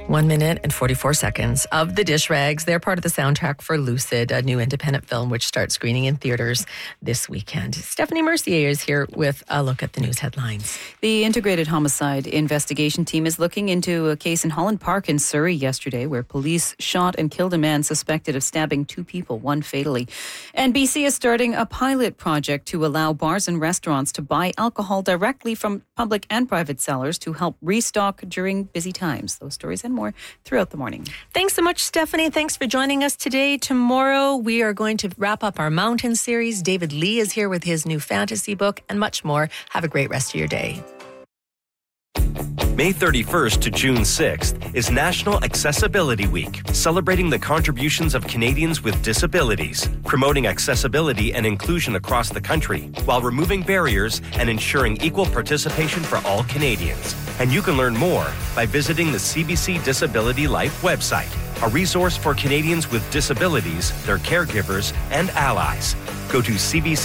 1 minute and 44 seconds of The Dish Rags. They're part of the soundtrack for Lucid, a new independent film which starts screening in theaters this weekend. Stephanie Mercier is here with a look at the news headlines. The Integrated Homicide Investigation Team is looking into a case in Holland Park in Surrey yesterday where police shot and killed a man suspected of stabbing two people, one fatally. And BC is starting a pilot project to allow bars and restaurants to buy alcohol directly from public and private sellers to help restock during busy times. Those stories and more throughout the morning. Thanks so much, Stephanie. Thanks for joining us today. Tomorrow, we are going to wrap up our mountain series. David Lee is here with his new fantasy book and much more. Have a great rest of your day. May 31st to June 6th is National Accessibility Week, celebrating the contributions of Canadians with disabilities, promoting accessibility and inclusion across the country, while removing barriers and ensuring equal participation for all Canadians. And you can learn more by visiting the CBC Disability Life website, a resource for Canadians with disabilities, their caregivers, and allies. Go to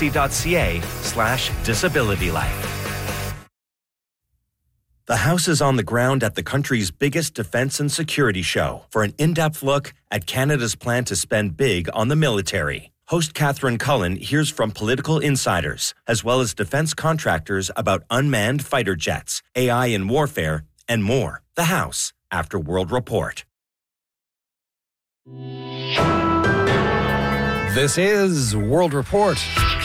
cbc.ca/disabilitylife. The House is on the ground at the country's biggest defense and security show for an in-depth look at Canada's plan to spend big on the military. Host Catherine Cullen hears from political insiders, as well as defense contractors about unmanned fighter jets, AI in warfare, and more. The House, after World Report. This is World Report.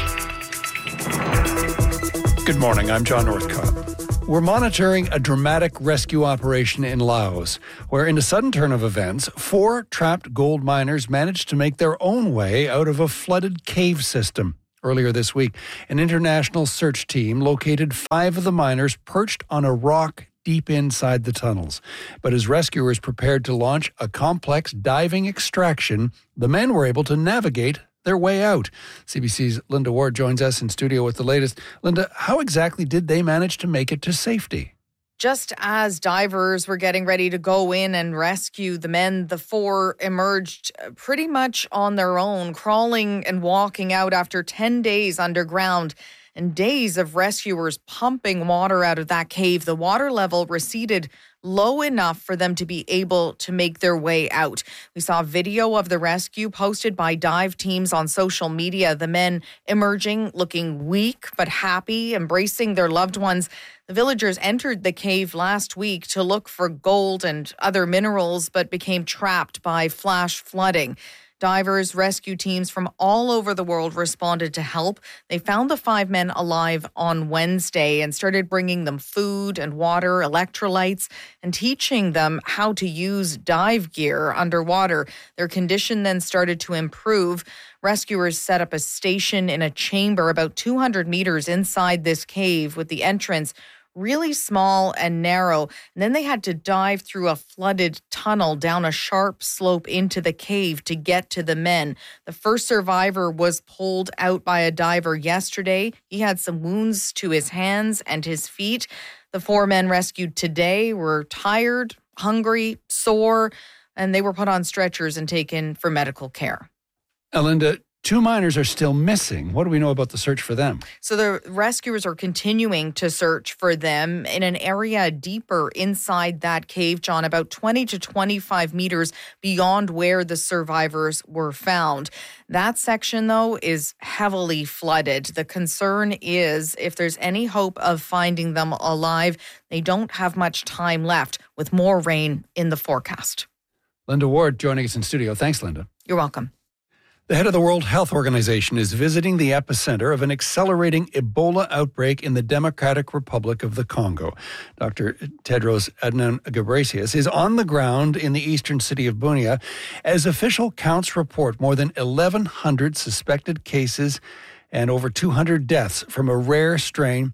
Good morning, I'm John Northcott. We're monitoring a dramatic rescue operation in Laos, where in a sudden turn of events, 4 trapped gold miners managed to make their own way out of a flooded cave system. Earlier this week, an international search team located 5 of the miners perched on a rock deep inside the tunnels. But as rescuers prepared to launch a complex diving extraction, the men were able to navigate their way out. CBC's Linda Ward joins us in studio with the latest. Linda, how exactly did they manage to make it to safety? Just as divers were getting ready to go in and rescue the men, the 4 emerged pretty much on their own, crawling and walking out after 10 days underground and days of rescuers pumping water out of that cave. The water level receded low enough for them to be able to make their way out. We saw a video of the rescue posted by dive teams on social media. The men emerging looking weak but happy, embracing their loved ones. The villagers entered the cave last week to look for gold and other minerals, but became trapped by flash flooding. Divers, rescue teams from all over the world responded to help. They found the 5 men alive on Wednesday and started bringing them food and water, electrolytes, and teaching them how to use dive gear underwater. Their condition then started to improve. Rescuers set up a station in a chamber about 200 meters inside this cave with the entrance really small and narrow. And then they had to dive through a flooded tunnel down a sharp slope into the cave to get to the men. The first survivor was pulled out by a diver yesterday. He had some wounds to his hands and his feet. The 4 men rescued today were tired, hungry, sore, and they were put on stretchers and taken for medical care. Linda, 2 miners are still missing. What do we know about the search for them? So the rescuers are continuing to search for them in an area deeper inside that cave, John, about 20 to 25 meters beyond where the survivors were found. That section, though, is heavily flooded. The concern is if there's any hope of finding them alive, they don't have much time left with more rain in the forecast. Linda Ward joining us in studio. Thanks, Linda. You're welcome. The head of the World Health Organization is visiting the epicenter of an accelerating Ebola outbreak in the Democratic Republic of the Congo. Dr. Tedros Adhanom Ghebreyesus is on the ground in the eastern city of Bunia as official counts report more than 1,100 suspected cases and over 200 deaths from a rare strain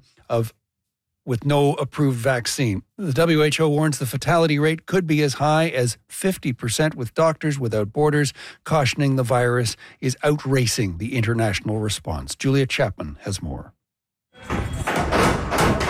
with no approved vaccine. The WHO warns the fatality rate could be as high as 50%, with Doctors Without Borders cautioning the virus is outracing the international response. Julia Chapman has more.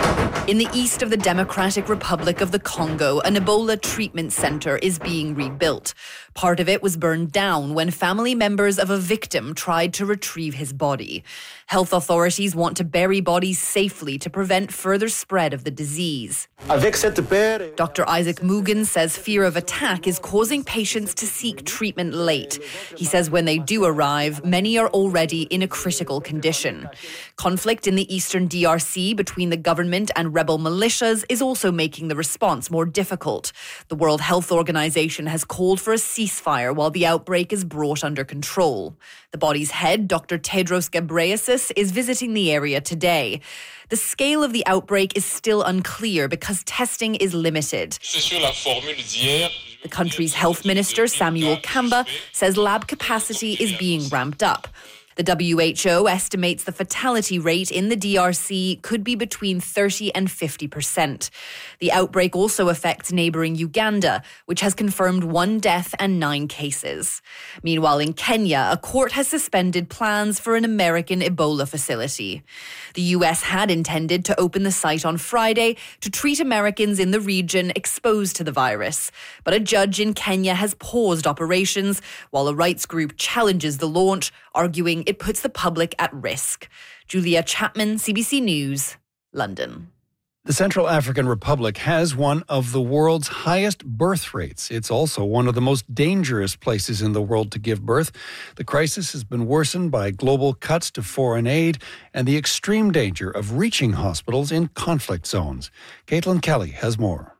In the east of the Democratic Republic of the Congo, an Ebola treatment center is being rebuilt. Part of it was burned down when family members of a victim tried to retrieve his body. Health authorities want to bury bodies safely to prevent further spread of the disease. Dr. Isaac Mugen says fear of attack is causing patients to seek treatment late. He says when they do arrive, many are already in a critical condition. Conflict in the eastern DRC between the government and rebel militias is also making the response more difficult. The World Health Organization has called for a ceasefire while the outbreak is brought under control. The body's head, Dr. Tedros Ghebreyesus, is visiting the area today. The scale of the outbreak is still unclear because testing is limited. The country's health minister, Samuel Kamba, says lab capacity is being ramped up. The WHO estimates the fatality rate in the DRC could be between 30 and 50%. The outbreak also affects neighbouring Uganda, which has confirmed 1 death and 9 cases. Meanwhile, in Kenya, a court has suspended plans for an American Ebola facility. The US had intended to open the site on Friday to treat Americans in the region exposed to the virus. But a judge in Kenya has paused operations while a rights group challenges the launch, arguing it puts the public at risk. Julia Chapman, CBC News, London. The Central African Republic has one of the world's highest birth rates. It's also one of the most dangerous places in the world to give birth. The crisis has been worsened by global cuts to foreign aid and the extreme danger of reaching hospitals in conflict zones. Caitlin Kelly has more.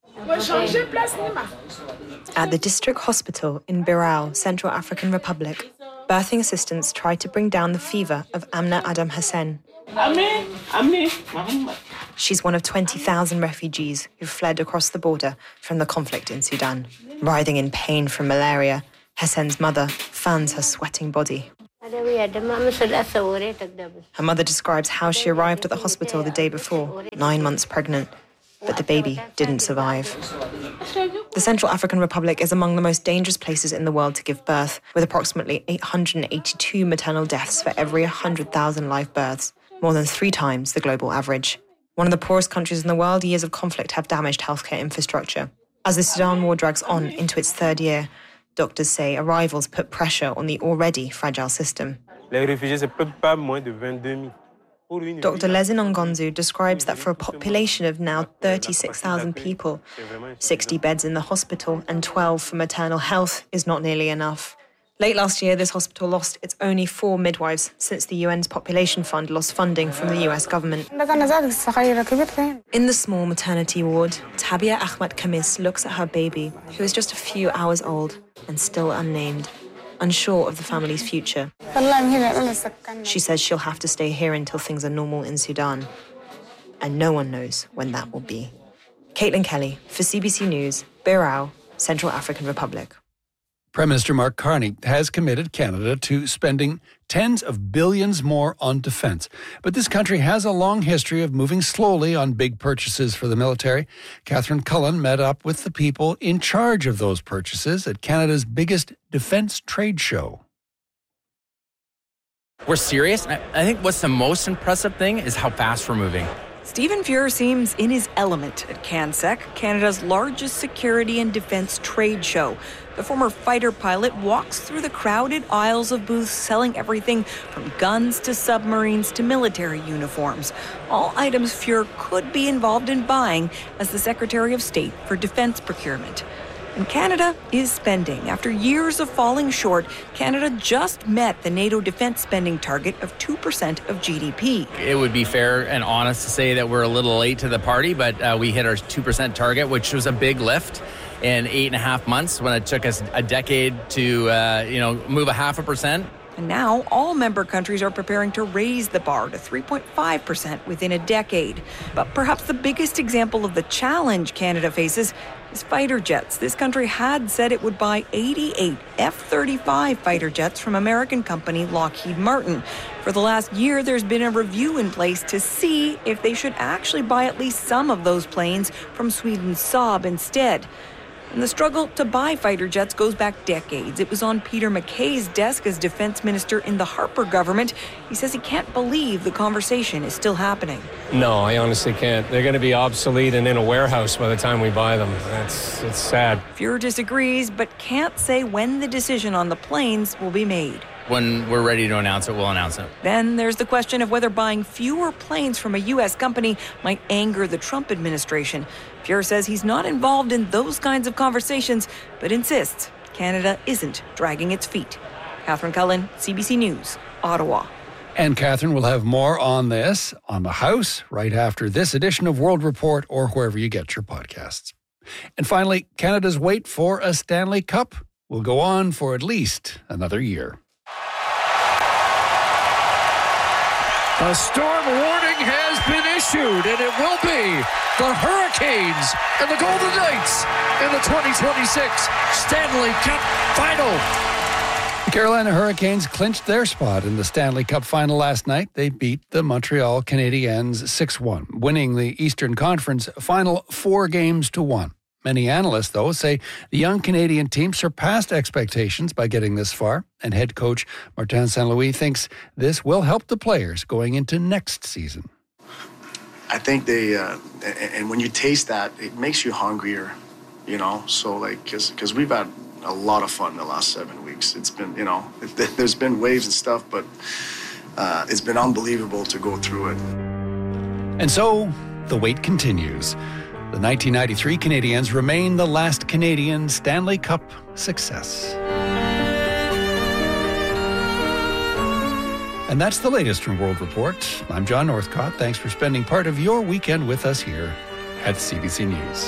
At the district hospital in Birao, Central African Republic, birthing assistants tried to bring down the fever of Amna Adam Hussein. She's one of 20,000 refugees who fled across the border from the conflict in Sudan. Writhing in pain from malaria, Hussein's mother fans her sweating body. Her mother describes how she arrived at the hospital the day before, 9 months pregnant, but the baby didn't survive. The Central African Republic is among the most dangerous places in the world to give birth, with approximately 882 maternal deaths for every 100,000 live births, more than 3 times the global average. One of the poorest countries in the world, years of conflict have damaged healthcare infrastructure. As the Sudan war drags on into its 3rd year, doctors say arrivals put pressure on the already fragile system. Dr. Lesin Ongonzu describes that for a population of now 36,000 people, 60 beds in the hospital and 12 for maternal health is not nearly enough. Late last year, this hospital lost its only 4 midwives since the UN's Population Fund lost funding from the US government. In the small maternity ward, Tabia Ahmad Kamis looks at her baby, who is just a few hours old and still unnamed, unsure of the family's future. She says she'll have to stay here until things are normal in Sudan. And no one knows when that will be. Caitlin Kelly for CBC News, Birao, Central African Republic. Prime Minister Mark Carney has committed Canada to spending tens of billions more on defence. But this country has a long history of moving slowly on big purchases for the military. Catherine Cullen met up with the people in charge of those purchases at Canada's biggest defence trade show. We're serious. I think what's the most impressive thing is how fast we're moving. Stephen Fuhr seems in his element at CanSec, Canada's largest security and defence trade show. The former fighter pilot walks through the crowded aisles of booths selling everything from guns to submarines to military uniforms. All items Fuhr could be involved in buying as the Secretary of State for Defence Procurement. And Canada is spending. After years of falling short, Canada just met the NATO defense spending target of 2% of GDP. It would be fair and honest to say that we're a little late to the party, but we hit our 2% target, which was a big lift in 8.5 months when it took us a decade to move 0.5%. And now all member countries are preparing to raise the bar to 3.5% within a decade. But perhaps the biggest example of the challenge Canada faces is fighter jets. This country had said it would buy 88 F-35 fighter jets from American company Lockheed Martin. For the last year, there's been a review in place to see if they should actually buy at least some of those planes from Sweden's Saab instead. And the struggle to buy fighter jets goes back decades. It was on Peter MacKay's desk as defense minister in the Harper government. He says he can't believe the conversation is still happening. No, I honestly can't. They're going to be obsolete and in a warehouse by the time we buy them. It's sad. Fuhrer disagrees, but can't say when the decision on the planes will be made. When we're ready to announce it, we'll announce it. Then there's the question of whether buying fewer planes from a U.S. company might anger the Trump administration. Fuhrer says he's not involved in those kinds of conversations, but insists Canada isn't dragging its feet. Catherine Cullen, CBC News, Ottawa. And Catherine will have more on this on the House right after this edition of World Report or wherever you get your podcasts. And finally, Canada's wait for a Stanley Cup will go on for at least another year. A storm warning has been issued, and it will be the Hurricanes and the Golden Knights in the 2026 Stanley Cup Final. The Carolina Hurricanes clinched their spot in the Stanley Cup Final last night. They beat the Montreal Canadiens 6-1, winning the Eastern Conference Final 4-1. Many analysts, though, say the young Canadian team surpassed expectations by getting this far, and head coach Martin St. Louis thinks this will help the players going into next season. I think they, and when you taste that, it makes you hungrier, you know? So, like, because we've had a lot of fun the last 7 weeks. It's been, you know, there's been waves and stuff, but it's been unbelievable to go through it. And so the wait continues. The 1993 Canadiens remain the last Canadian Stanley Cup success. And that's the latest from World Report. I'm John Northcott. Thanks for spending part of your weekend with us here at CBC News.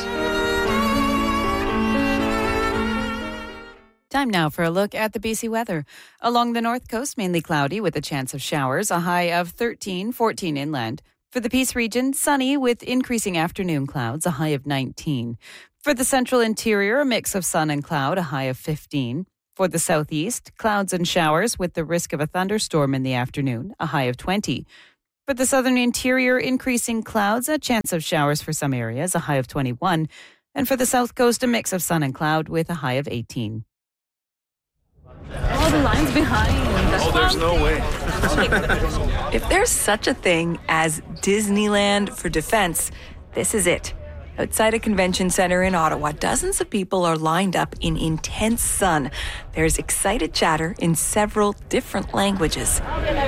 Time now for a look at the BC weather. Along the north coast, mainly cloudy with a chance of showers, a high of 13, 14 inland. For the Peace region, sunny with increasing afternoon clouds, a high of 19. For the central interior, a mix of sun and cloud, a high of 15. For the southeast, clouds and showers with the risk of a thunderstorm in the afternoon, a high of 20. For the southern interior, increasing clouds, a chance of showers for some areas, a high of 21. And for the south coast, a mix of sun and cloud with a high of 18. Oh, the line's behind. Oh, there's no way. If there's such a thing as Disneyland for defense, this is it. Outside a convention center in Ottawa, dozens of people are lined up in intense sun. There's excited chatter in several different languages.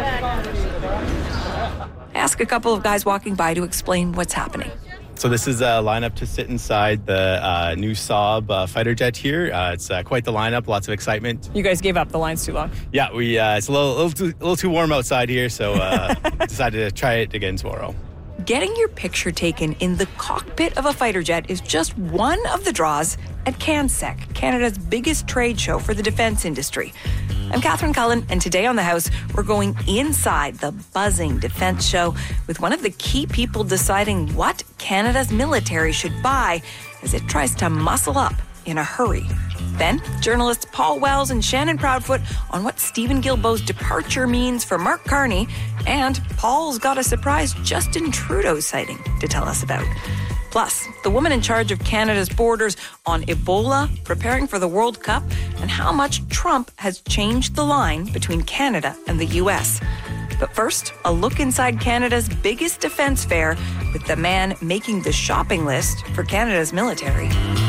Ask a couple of guys walking by to explain what's happening. So this is a lineup to sit inside the new Saab fighter jet here. It's quite the lineup, lots of excitement. You guys gave up, the line's too long. Yeah, we it's a little too warm outside here, so decided to try it again tomorrow. Getting your picture taken in the cockpit of a fighter jet is just one of the draws at CanSec, Canada's biggest trade show for the defense industry. I'm Catherine Cullen, and today on The House, we're going inside the buzzing defense show with one of the key people deciding what Canada's military should buy as it tries to muscle up in a hurry. Then, journalists Paul Wells and Shannon Proudfoot on what Stephen Guilbeault's departure means for Mark Carney, and Paul's got a surprise Justin Trudeau sighting to tell us about. Plus, the woman in charge of Canada's borders on Ebola, preparing for the World Cup, and how much Trump has changed the line between Canada and the U.S. But first, a look inside Canada's biggest defense fair with the man making the shopping list for Canada's military.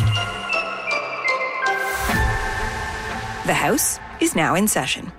The House is now in session.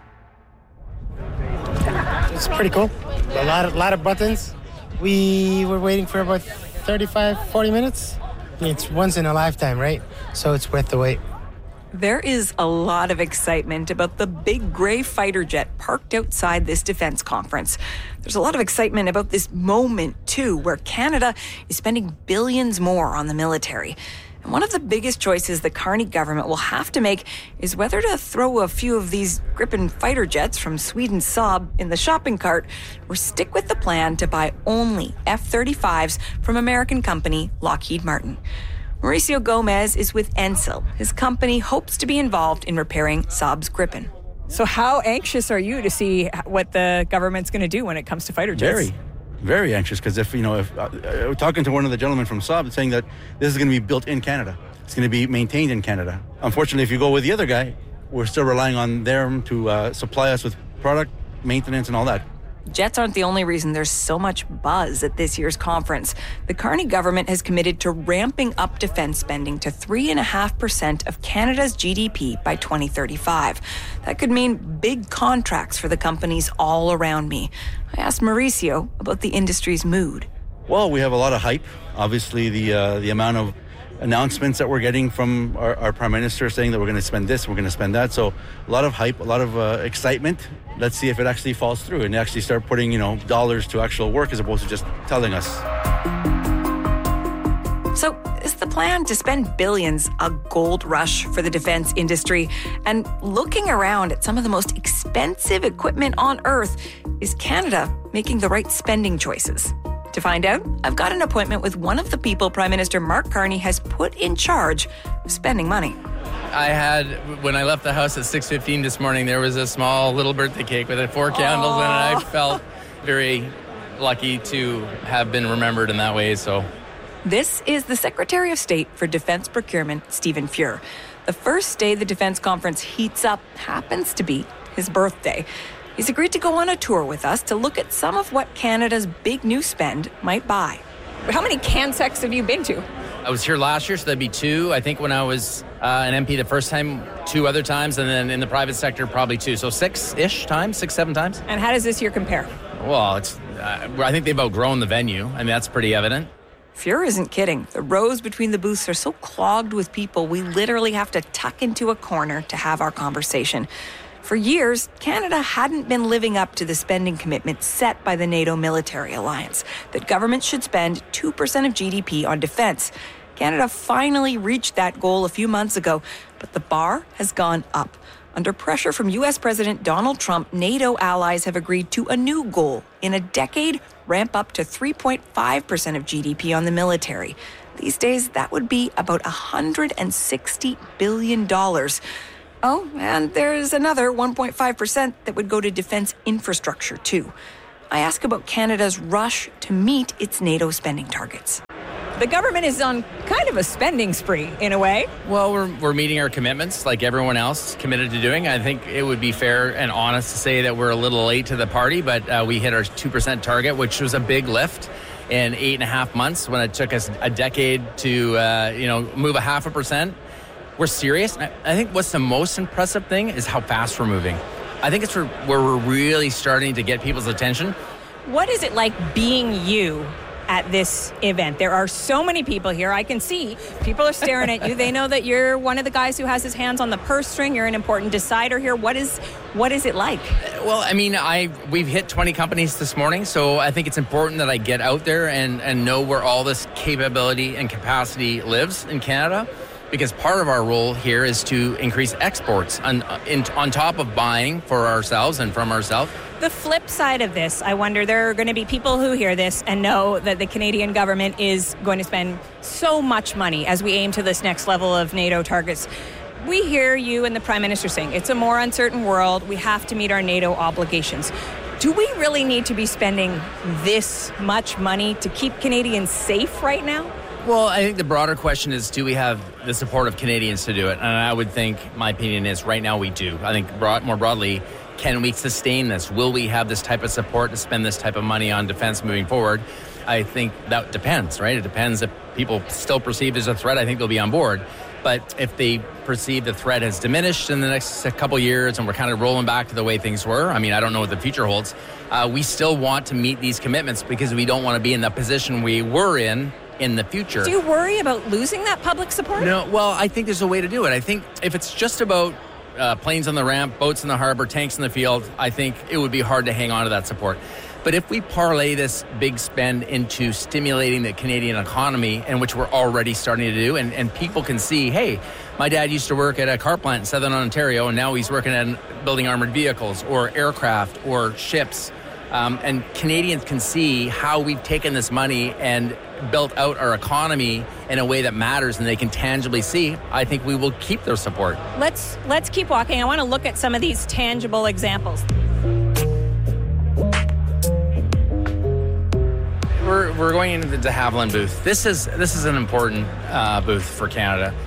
It's pretty cool. A lot of buttons. We were waiting for about 35-40 minutes. It's once in a lifetime, right? So it's worth the wait. There is a lot of excitement about the big gray fighter jet parked outside this defense conference. There's a lot of excitement about this moment, too, where Canada is spending billions more on the military. And one of the biggest choices the Carney government will have to make is whether to throw a few of these Gripen fighter jets from Sweden's Saab in the shopping cart or stick with the plan to buy only F-35s from American company Lockheed Martin. Mauricio Gomez is with Encil. His company hopes to be involved in repairing Saab's Gripen. So how anxious are you to see what the government's going to do when it comes to fighter jets? Very anxious, because if talking to one of the gentlemen from Saab saying that this is going to be built in Canada. it's going to be maintained in Canada. Unfortunately, if you go with the other guy, we're still relying on them to supply us with product, maintenance, and all that. Jets aren't the only reason there's so much buzz at this year's conference. The Carney government has committed to ramping up defense spending to 3.5% of Canada's GDP by 2035. That could mean big contracts for the companies all around me. I asked Mauricio about the industry's mood. Well, we have a lot of hype. Obviously, the amount of announcements that we're getting from our Prime Minister saying that we're going to spend this, we're going to spend that. So a lot of hype, a lot of excitement. Let's see if it actually falls through and actually start putting, dollars to actual work as opposed to just telling us. So is the plan to spend billions a gold rush for the defense industry? And looking around at some of the most expensive equipment on Earth, is Canada making the right spending choices? To find out, I've got an appointment with one of the people Prime Minister Mark Carney has put in charge of spending money. When I left the house at 6:15 this morning, there was a small little birthday cake with 4 candles in it. I felt very lucky to have been remembered in that way. So, this is the Secretary of State for Defense Procurement, Stephen Fuhr. The first day the defense conference heats up happens to be his birthday. He's agreed to go on a tour with us to look at some of what Canada's big new spend might buy. How many CanSecs have you been to? I was here last year, so that'd be 2. I think when I was an MP the first time, 2 other times, and then in the private sector, probably 2. So 6-ish times, 6-7 times. And how does this year compare? Well, I think they've outgrown the venue. I mean, that's pretty evident. Fuhr isn't kidding. The rows between the booths are so clogged with people, we literally have to tuck into a corner to have our conversation. For years, Canada hadn't been living up to the spending commitment set by the NATO military alliance, that governments should spend 2% of GDP on defense. Canada finally reached that goal a few months ago, but the bar has gone up. Under pressure from U.S. President Donald Trump, NATO allies have agreed to a new goal. In a decade, ramp up to 3.5% of GDP on the military. These days, that would be about $160 billion. Oh, and there's another 1.5% that would go to defense infrastructure, too. I ask about Canada's rush to meet its NATO spending targets. The government is on kind of a spending spree, in a way. Well, we're meeting our commitments like everyone else committed to doing. I think it would be fair and honest to say that we're a little late to the party, but we hit our 2% target, which was a big lift in 8.5 months when it took us a decade to, move 0.5%. We're serious. I think what's the most impressive thing is how fast we're moving. I think it's where we're really starting to get people's attention. What is it like being you at this event? There are so many people here. I can see people are staring at you. They know that you're one of the guys who has his hands on the purse string. You're an important decider here. What is it like? Well, I mean, we've hit 20 companies this morning, so I think it's important that I get out there and know where all this capability and capacity lives in Canada. Because part of our role here is to increase exports on top of buying for ourselves and from ourselves. The flip side of this, I wonder, there are going to be people who hear this and know that the Canadian government is going to spend so much money as we aim to this next level of NATO targets. We hear you and the Prime Minister saying it's a more uncertain world. We have to meet our NATO obligations. Do we really need to be spending this much money to keep Canadians safe right now? Well, I think the broader question is, do we have the support of Canadians to do it? And I would think, my opinion is, right now we do. I think more broadly, can we sustain this? Will we have this type of support to spend this type of money on defense moving forward? I think that depends, right? It depends. If people still perceive as a threat, I think they'll be on board. But if they perceive the threat has diminished in the next couple of years and we're kind of rolling back to the way things were, I mean, I don't know what the future holds. We still want to meet these commitments because we don't want to be in the position we were in the future. Do you worry about losing that public support? No, well, I think there's a way to do it. I think if it's just about planes on the ramp, boats in the harbor, tanks in the field, I think it would be hard to hang on to that support. But if we parlay this big spend into stimulating the Canadian economy, and which we're already starting to do, and people can see, hey, my dad used to work at a car plant in Southern Ontario, and now he's working at building armored vehicles or aircraft or ships. And Canadians can see how we've taken this money and built out our economy in a way that matters, and they can tangibly see. I think we will keep their support. Let's keep walking. I want to look at some of these tangible examples. We're going into the de Havilland booth. This is an important booth for Canada.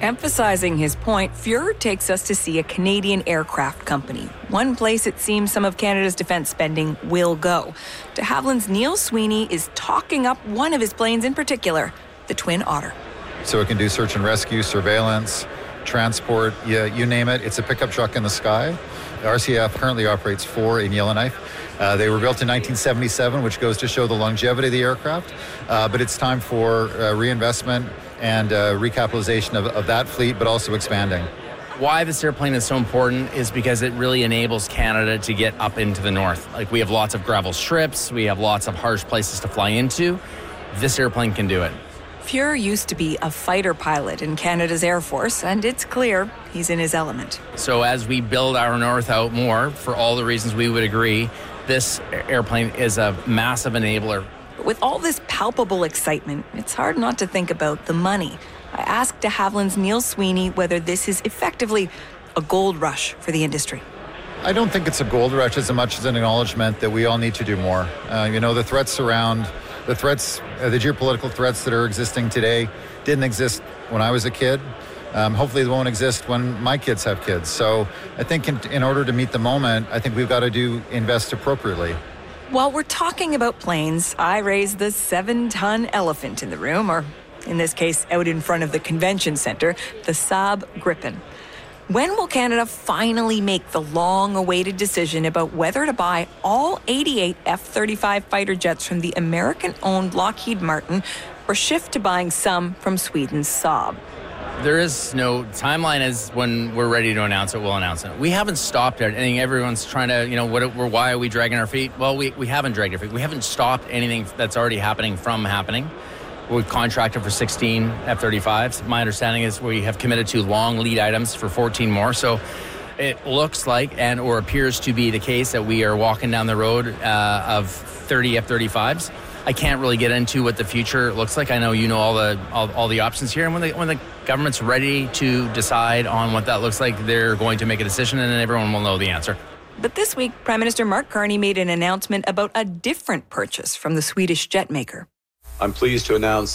Emphasizing his point, Fuhrer takes us to see a Canadian aircraft company, one place it seems some of Canada's defense spending will go. De Havilland's Neil Sweeney is talking up one of his planes in particular, the Twin Otter. So it can do search and rescue, surveillance, transport, you name it. It's a pickup truck in the sky. RCAF currently operates 4 in Yellowknife. They were built in 1977, which goes to show the longevity of the aircraft. But it's time for reinvestment and recapitalization of that fleet, but also expanding. Why this airplane is so important is because it really enables Canada to get up into the north. Like, we have lots of gravel strips, we have lots of harsh places to fly into. This airplane can do it. Fuhrer used to be a fighter pilot in Canada's Air Force, and it's clear he's in his element. So as we build our north out more, for all the reasons we would agree, this airplane is a massive enabler. But with all this palpable excitement, it's hard not to think about the money. I asked de Havilland's Neil Sweeney whether this is effectively a gold rush for the industry. I don't think it's a gold rush as much as an acknowledgement that we all need to do more. The threats around the geopolitical threats that are existing today didn't exist when I was a kid. Hopefully they won't exist when my kids have kids. So I think in order to meet the moment, I think we've got to invest appropriately. While we're talking about planes, I raise the 7-ton elephant in the room, or in this case, out in front of the convention center, the Saab Gripen. When will Canada finally make the long-awaited decision about whether to buy all 88 F-35 fighter jets from the American-owned Lockheed Martin or shift to buying some from Sweden's Saab? There is no timeline. Is when we're ready to announce it, we'll announce it. We haven't stopped anything. Everyone's trying to, why are we dragging our feet? Well, we haven't dragged our feet. We haven't stopped anything that's already happening from happening. We've contracted for 16 F-35s. My understanding is we have committed to long lead items for 14 more. So it looks like or appears to be the case that we are walking down the road of 30 F-35s. I can't really get into what the future looks like. I know you know all the options here. And when the government's ready to decide on what that looks like, they're going to make a decision, and then everyone will know the answer. But this week, Prime Minister Mark Carney made an announcement about a different purchase from the Swedish jet maker. I'm pleased to announce